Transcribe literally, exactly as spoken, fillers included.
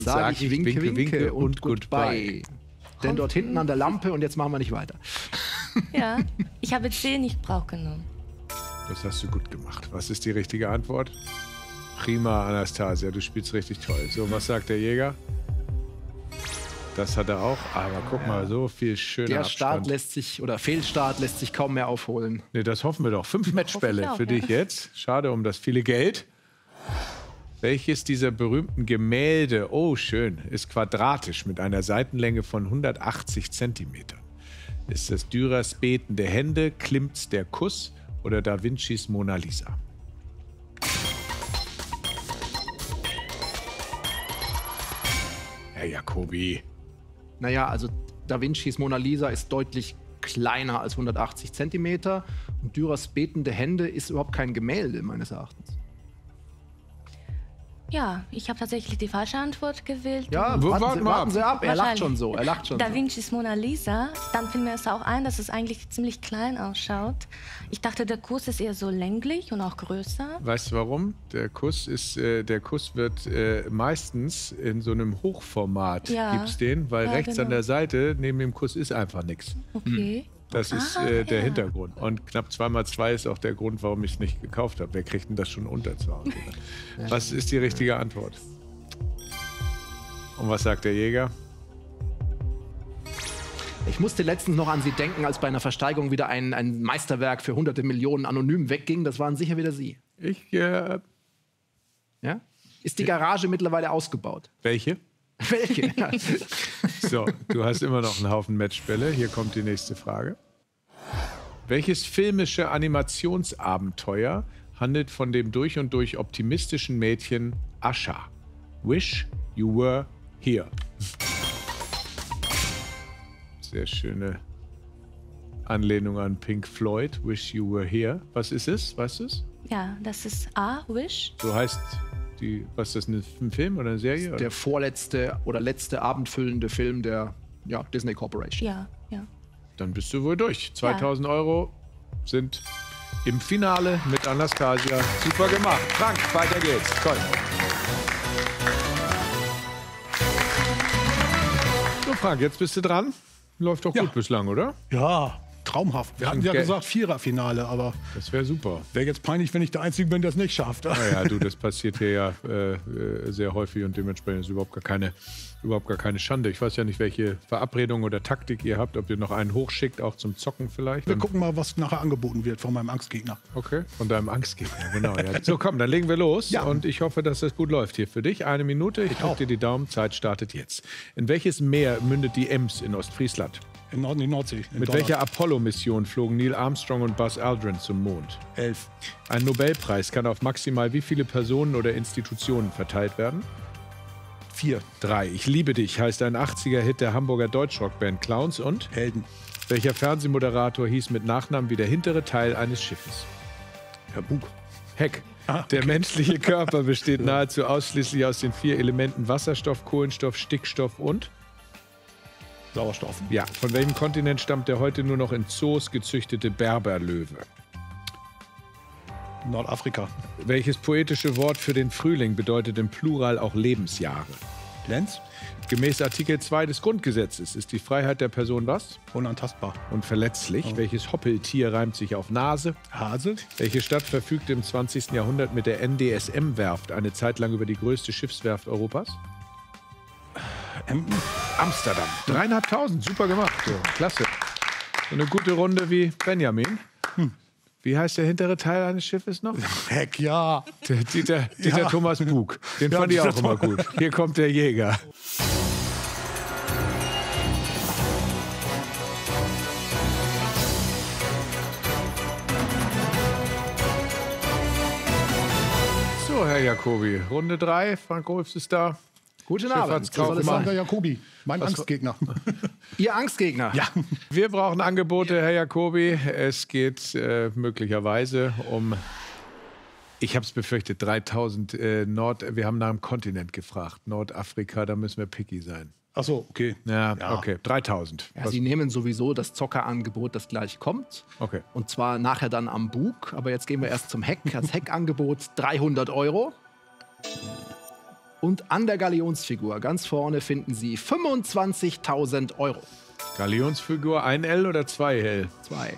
sage ich winke, winke, winke und, und goodbye. Denn dort hinten an der Lampe, und jetzt machen wir nicht weiter. Ja, ich habe C nicht Brauch genommen. Das hast du gut gemacht. Was ist die richtige Antwort? Prima, Anastasia, du spielst richtig toll. So, was sagt der Jäger? Das hat er auch, aber guck mal, so viel schöner Der Abstand. Start lässt sich, oder Fehlstart lässt sich kaum mehr aufholen. Nee, das hoffen wir doch. Fünf Matchbälle auch, für ja. dich jetzt. Schade um das viele Geld. Welches dieser berühmten Gemälde, oh schön, ist quadratisch mit einer Seitenlänge von hundertachtzig Zentimetern? Ist das Dürers betende Hände, Klimts der Kuss oder Da Vincis Mona Lisa? Herr Jacobi. Naja, also Da Vincis Mona Lisa ist deutlich kleiner als hundertachtzig Zentimeter. Und Dürers betende Hände ist überhaupt kein Gemälde, meines Erachtens. Ja, ich habe tatsächlich die falsche Antwort gewählt. Ja, Wo- warten, warten Sie, wir warten ab. Sie ab. Er lacht Wahrscheinlich. schon so. Er lacht schon Da so. Vincis Mona Lisa, dann fiel mir es auch ein, dass es eigentlich ziemlich klein ausschaut. Ich dachte, der Kuss ist eher so länglich und auch größer. Weißt du warum? Der Kuss ist, äh, der Kuss wird äh, meistens in so einem Hochformat Ja. gibt's den, weil Ja, rechts genau. an der Seite neben dem Kuss ist einfach nichts. Okay. Das ist Ah, äh, der ja. Hintergrund. Und knapp zwei mal zwei ist auch der Grund, warum ich es nicht gekauft habe. Wer kriegt denn das schon unter zu Hause? Was ist die richtige Antwort? Und was sagt der Jäger? Ich musste letztens noch an Sie denken, als bei einer Versteigerung wieder ein, ein Meisterwerk für hunderte Millionen anonym wegging. Das waren sicher wieder Sie. Ich, äh, Ja? Ist die Garage mittlerweile ausgebaut? welche? Welche? So, du hast immer noch einen Haufen Matchbälle. Hier kommt die nächste Frage. Welches filmische Animationsabenteuer handelt von dem durch und durch optimistischen Mädchen Asha? Wish you were here. Sehr schöne Anlehnung an Pink Floyd. Wish you were here. Was ist es? Weißt du es? Ja, das ist A, Wish. So heißt die, was ist das, ein Film oder eine Serie? Oder? Der vorletzte oder letzte abendfüllende Film der ja, Disney Corporation. Ja, ja. Dann bist du wohl durch. zweitausend Euro sind im Finale mit Anastasia. Super gemacht. Frank, weiter geht's. Toll. So, Frank, jetzt bist du dran. Läuft doch Ja. gut bislang, oder? Ja, traumhaft. Wir hatten ja Geld. gesagt Viererfinale, aber Das wäre super. wäre jetzt peinlich, wenn ich der Einzige bin, der es nicht schafft. Naja, du, das passiert hier ja äh, äh, sehr häufig und dementsprechend ist überhaupt gar keine, überhaupt gar keine Schande. Ich weiß ja nicht, welche Verabredung oder Taktik ihr habt, ob ihr noch einen hochschickt, auch zum Zocken vielleicht. Wir Und- gucken mal, was nachher angeboten wird von meinem Angstgegner. Okay, von deinem Angstgegner, genau. Ja. So, komm, dann legen wir los. Ja. Und ich hoffe, dass das gut läuft hier für dich. Eine Minute, ich drücke auch. dir die Daumen, Zeit startet jetzt. In welches Meer mündet die Ems in Ostfriesland? In Nord die Nordsee. In Mit Donau. welcher Apollo-Mission flogen Neil Armstrong und Buzz Aldrin zum Mond? Elf. Ein Nobelpreis kann auf maximal wie viele Personen oder Institutionen verteilt werden? Vier. Drei. Ich liebe dich heißt ein achtziger-Hit der Hamburger Deutschrockband Clowns und Helden. welcher Fernsehmoderator hieß mit Nachnamen wie der hintere Teil eines Schiffes? Herr Bug. Heck. Ah, Der menschliche Körper besteht nahezu ausschließlich aus den vier Elementen Wasserstoff, Kohlenstoff, Stickstoff und? Sauerstoff. Ja, von welchem Kontinent stammt der heute nur noch in Zoos gezüchtete Berberlöwe? Nordafrika. Welches poetische Wort für den Frühling bedeutet im Plural auch Lebensjahre? Lenz. Gemäß Artikel zwei des Grundgesetzes ist die Freiheit der Person was? Unantastbar. Unverletzlich. Welches Hoppeltier reimt sich auf Nase? Hase. Welche Stadt verfügte im zwanzigsten Jahrhundert mit der N D S M-Werft eine Zeit lang über die größte Schiffswerft Europas? Emden. Amsterdam. Dreieinhalbtausend, super gemacht. So, klasse. So eine gute Runde wie Benjamin. Wie heißt der hintere Teil eines Schiffes noch? Heck, ja. Der Dieter, Dieter Ja. Thomas Bug. Den Ja, fand ich auch Dieter immer gut. Hier kommt der Jäger. So, Herr Jacobi, Runde drei. Frank Rolfs ist da. Guten Schiff Abend. hat's So soll kaum es gemacht. sein. Sander Jacobi. Mein Was- Angstgegner. Ihr Angstgegner. Ja. Wir brauchen Angebote, Herr Jacobi. Es geht äh, möglicherweise um, ich habe es befürchtet, dreitausend äh, Nord... Wir haben nach dem Kontinent gefragt. Nordafrika, da müssen wir picky sein. Ach so, okay. Ja, Ja. okay. dreitausend. Ja, Was- Sie nehmen sowieso das Zockerangebot, das gleich kommt. Okay. Und zwar nachher dann am Bug. Aber jetzt gehen wir erst zum Heck. Das Heckangebot dreihundert Euro. Und an der Galionsfigur ganz vorne finden Sie fünfundzwanzigtausend Euro. Galionsfigur ein L oder zwei L? Zwei.